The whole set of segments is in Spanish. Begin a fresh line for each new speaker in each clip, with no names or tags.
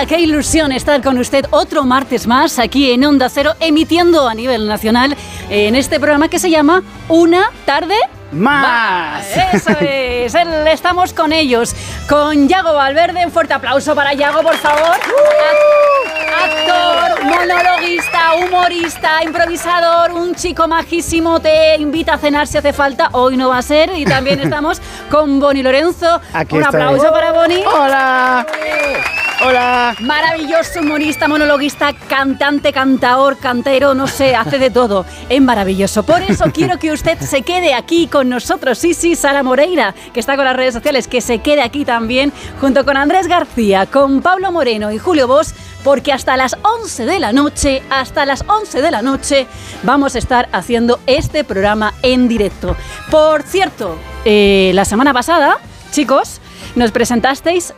qué ilusión estar con usted otro martes más aquí en Onda Cero, emitiendo a nivel nacional en este programa que se llama Una Tarde
Más.
Eso es, estamos con ellos, con Yago Valverde. Un fuerte aplauso para Yago, por favor. Actor, monologuista, humorista, improvisador, un chico majísimo, te invita a cenar si hace falta, hoy no va a ser. Y también estamos con Boni Lorenzo.
Aquí
un
estoy.
aplauso para Boni.
Hola. Hola.
Maravilloso humorista, monologuista, cantante, cantaor, cantero, no sé, hace de todo. Es maravilloso. Por eso quiero que usted se quede aquí con nosotros. Sí, Sara Moreira, que está con las redes sociales, que se quede aquí también, junto con Andrés García, con Pablo Moreno y Julio Bosch, porque hasta las 11 de la noche, vamos a estar haciendo este programa en directo. Por cierto, la semana pasada, chicos, nos presentasteis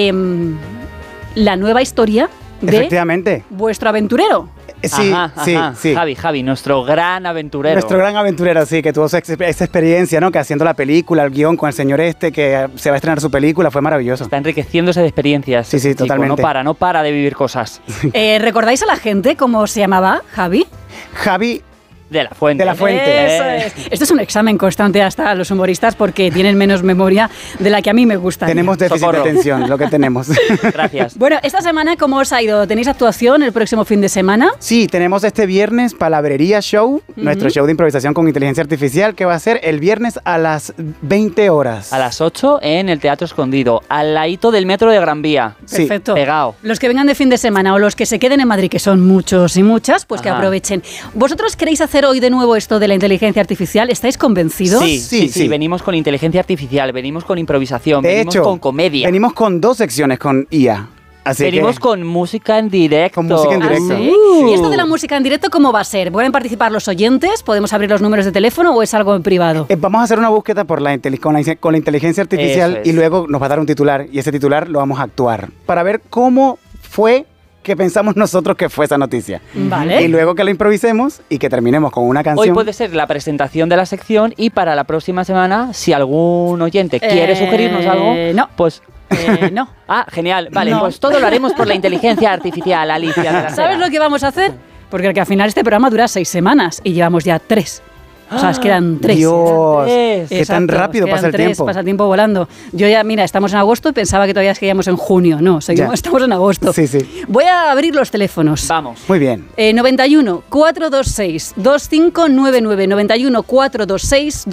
la nueva historia de
Efectivamente.
vuestro aventurero.
Sí,
Ajá.
sí.
Javi, nuestro gran aventurero.
Nuestro gran aventurero, sí, que tuvo esa experiencia, ¿no? Que haciendo la película, el guión con el señor que se va a estrenar su película, fue maravilloso.
Está enriqueciéndose de experiencias.
Sí,
chico,
totalmente.
No para de vivir cosas.
¿Recordáis a la gente cómo se llamaba Javi?
Javi
De la Fuente.
de la Fuente.
Eso es. Esto es un examen constante hasta los humoristas porque tienen menos memoria de la que a mí me gusta.
Tenemos déficit
Socorro.
de atención, lo que tenemos.
Gracias.
Bueno, esta semana, ¿cómo os ha ido? ¿Tenéis actuación el próximo fin de semana?
Sí, tenemos este viernes Palabrería Show, nuestro show de improvisación con inteligencia artificial, que va a ser el viernes a las 20 horas.
A las 8 en el Teatro Escondido, al ladito del metro de Gran Vía.
Sí.
Perfecto.
Pegado.
Los que vengan de fin de semana o los que se queden en Madrid, que son muchos y muchas, pues que
Ajá.
aprovechen. ¿Vosotros queréis hacer hoy de nuevo esto de la inteligencia artificial? ¿Estáis convencidos?
Sí. Venimos con inteligencia artificial, venimos con improvisación,
De
venimos
hecho,
con comedia.
venimos con 2 secciones con IA. Así
Venimos
que,
con música en directo.
Con música en
¿Ah,
directo.
sí? ¿Y esto de la música en directo cómo va a ser? ¿Pueden participar los oyentes? ¿Podemos abrir los números de teléfono o es algo en privado?
Vamos a hacer una búsqueda con la inteligencia artificial
Eso es.
y luego nos va a dar un titular y ese titular lo vamos a actuar para ver cómo fue que pensamos nosotros que fue esa noticia.
Vale.
Y luego que lo improvisemos y que terminemos con una canción.
Hoy puede ser la presentación de la sección y para la próxima semana, si algún oyente quiere sugerirnos algo,
no.
pues...
No.
Ah, genial. Vale,
No.
pues todo lo haremos por la inteligencia artificial, Alicia. de la
¿Sabes
Sera.
lo que vamos a hacer? Porque al final este programa dura 6 semanas y llevamos ya 3. O sea, es que eran 3.
Dios,
Tres.
qué tan rápido pasa el tiempo.
Pasa el tiempo volando. Yo ya, mira, estamos en agosto y pensaba que todavía seguíamos en junio. No,
Ya.
estamos en agosto.
Sí.
Voy a abrir los teléfonos.
Vamos.
Muy bien.
91 426 2599, 91 426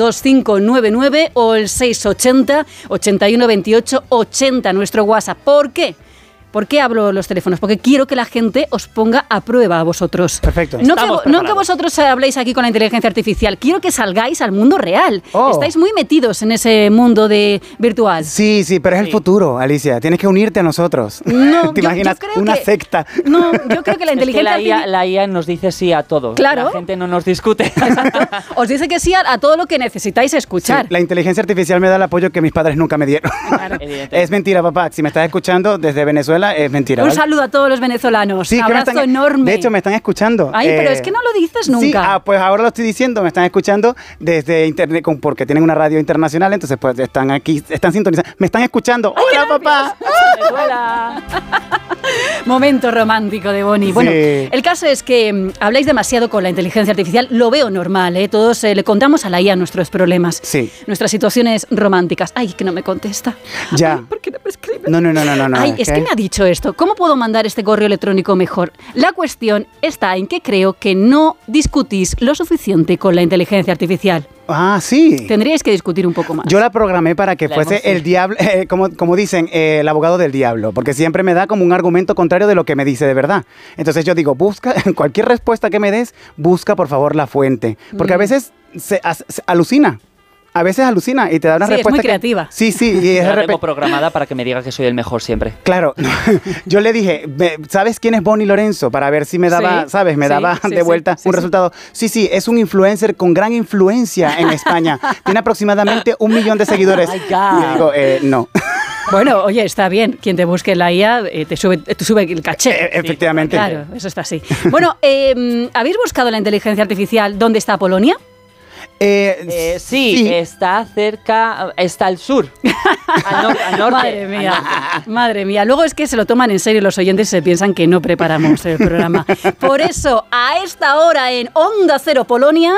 2599 o el 680 81 28 80, nuestro WhatsApp. ¿Por qué? ¿Por qué hablo los teléfonos? Porque quiero que la gente os ponga a prueba a vosotros.
Perfecto.
No
Estamos
que
preparados.
vosotros habléis aquí con la inteligencia artificial. Quiero que salgáis al mundo real.
Oh.
Estáis muy metidos en ese mundo de virtual.
Sí, pero es el
Sí.
futuro, Alicia. Tienes que unirte a nosotros.
No,
¿Te
yo
imaginas
creo
una
que-
secta?
No, yo creo que la
Es que
inteligencia artificial...
la IA nos dice sí a todo.
Claro.
La gente no nos discute.
Os dice que sí a todo lo que necesitáis
Sí,
escuchar.
la inteligencia artificial me da el apoyo que mis padres nunca me dieron.
Evidente.
Es mentira, papá. Si me estás escuchando desde Venezuela, es mentira.
Un
¿vale?
saludo a todos los venezolanos.
Sí,
Un
que me
abrazo
están,
enorme.
De hecho, me están escuchando.
Ay, pero es que no lo dices nunca.
Sí, pues ahora lo estoy diciendo. Me están escuchando desde internet porque tienen una radio internacional. Entonces, pues están aquí, están sintonizando. Me están escuchando. ¡Hola, papá!
Venezuela.
Momento romántico de Boni. Bueno,
Sí.
el caso es que habláis demasiado con la inteligencia artificial. Lo veo normal, ¿eh? Todos le contamos a la IA nuestros problemas.
Sí.
Nuestras situaciones románticas. Ay, que no me contesta.
Ya.
Ay, ¿por qué no me escribe?
No.
Ay, es que me ha dicho esto. ¿Cómo puedo mandar este correo electrónico mejor? La cuestión está en que creo que no discutís lo suficiente con la inteligencia artificial.
Ah, sí.
Tendríais que discutir un poco más.
Yo la programé para que
La
fuese
emoción.
el diablo, como dicen, el abogado del diablo, porque siempre me da como un argumento contrario de lo que me dice de verdad. Entonces yo digo, busca, cualquier respuesta que me des, busca por favor la fuente, porque a veces se alucina. A veces alucina y te da una
Sí, es
respuesta
muy
que-
creativa.
Sí, y
Yo
es
la
de
tengo
repente...
programada para que me diga que soy el mejor siempre.
Claro, yo le dije, ¿sabes quién es Boni Lorenzo? Para ver si me daba,
Sí,
¿sabes? Me
sí,
daba
sí,
de vuelta
sí,
un
sí.
resultado. Sí, es un influencer con gran influencia en España. Tiene aproximadamente 1 millón de seguidores.
Oh my God.
Y digo, no.
Bueno, oye, está bien. Quien te busque en la IA te sube el caché.
Efectivamente.
Claro, eso está así. Bueno, ¿habéis buscado la inteligencia artificial dónde está Polonia?
Sí, está cerca, está al sur, al norte.
Madre mía, madre mía. Luego es que se lo toman en serio los oyentes y se piensan que no preparamos el programa. Por eso, a esta hora en Onda Cero Polonia...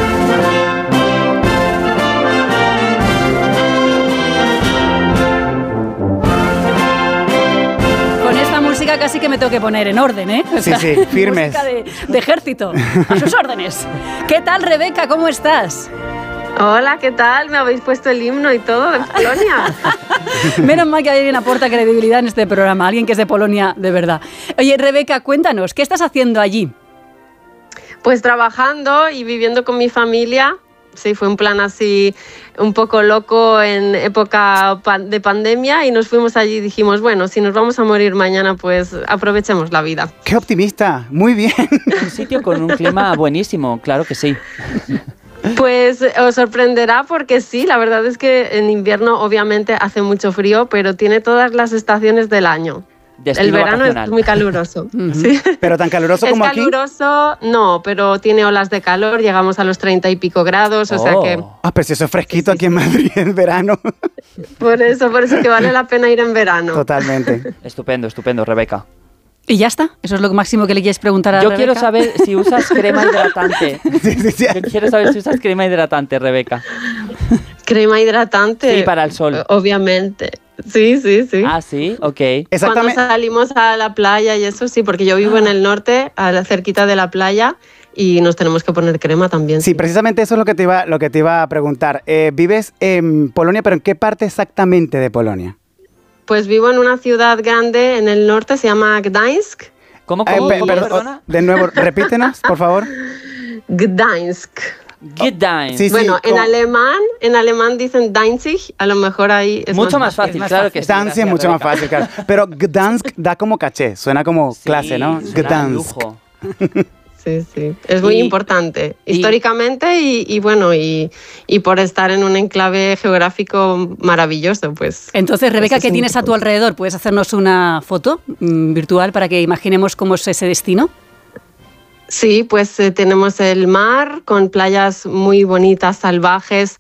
música casi que me tengo que poner en orden, ¿eh? O sea,
sí, firmes.
Música de ejército, a sus órdenes. ¿Qué tal, Rebeca? ¿Cómo estás?
Hola, ¿qué tal? Me habéis puesto el himno y todo de Polonia.
Menos mal que alguien aporta credibilidad en este programa, alguien que es de Polonia de verdad. Oye, Rebeca, cuéntanos, ¿qué estás haciendo allí?
Pues trabajando y viviendo con mi familia. Sí, fue un plan así un poco loco en época de pandemia y nos fuimos allí y dijimos, bueno, si nos vamos a morir mañana, pues aprovechemos la vida.
¡Qué optimista! Muy bien.
Un sitio con un clima buenísimo, claro que sí.
Pues os sorprenderá porque sí, la verdad es que en invierno obviamente hace mucho frío, pero tiene todas las estaciones del año. El verano es muy caluroso. ¿Sí?
¿Pero tan caluroso como aquí?
Es caluroso, no, pero tiene olas de calor, llegamos a los 30 y pico grados, o sea que...
pero si eso es fresquito aquí en Madrid en verano.
Por eso que vale la pena ir en verano.
Totalmente.
Estupendo, Rebeca.
¿Y ya está? ¿Eso es lo máximo que le quieres preguntar a Rebeca?
Yo quiero saber si usas crema hidratante. Sí. Yo quiero saber si usas crema hidratante, Rebeca.
¿Crema hidratante?
Sí, para el sol.
Obviamente. Sí.
Ah, sí, ok.
Cuando salimos a la playa y eso, sí, porque yo vivo en el norte, cerquita de la playa, y nos tenemos que poner crema también.
Sí, precisamente eso es lo que te iba a preguntar. Vives en Polonia, pero ¿en qué parte exactamente de Polonia?
Pues vivo en una ciudad grande en el norte, se llama Gdańsk.
¿Cómo, perdona?
De nuevo, repítenos, por favor.
Gdańsk.
Gdańsk.
Sí, bueno, en alemán dicen Danzig, a lo mejor ahí es
mucho más fácil, claro que sí.
Danzig es mucho más fácil, claro. Pero Gdańsk da como caché, suena como clase, ¿no?
Gdańsk.
Sí. Es muy importante históricamente y bueno, y por estar en un enclave geográfico maravilloso, pues.
Entonces, Rebeca, ¿qué tienes a tu alrededor? ¿Puedes hacernos una foto virtual para que imaginemos cómo es ese destino?
Sí, pues tenemos el mar con playas muy bonitas, salvajes,